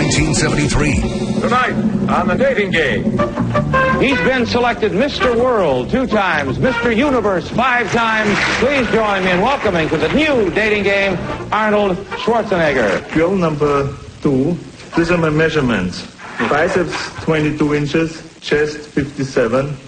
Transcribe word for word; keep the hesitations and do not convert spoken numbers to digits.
nineteen seventy-three. Tonight on the dating game. He's been selected Mister World two times, Mister Universe five times. Please join me in welcoming to the new dating game, Arnold Schwarzenegger. Drill number two. These are my measurements. Biceps twenty-two inches, chest fifty-seven,